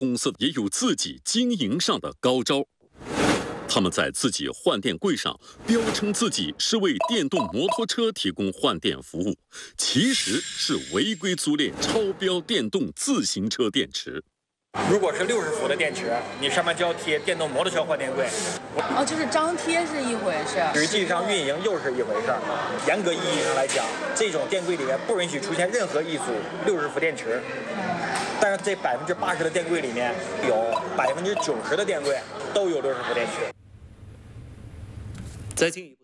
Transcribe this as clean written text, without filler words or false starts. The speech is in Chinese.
公司也有自己经营上的高招。他们在自己换电柜上标称自己是为电动摩托车提供换电服务，其实是违规租赁超标电动自行车电池。 如果是60伏的电池，你上面就要贴电动摩托车换电柜。 哦，就是张贴是一回事， 实际上运营又是一回事。严格意义上来讲，这种电柜里面不允许出现任何一组60伏电池。但是这80%的电柜里面，有90%的电柜都有60伏电池。 再进一步。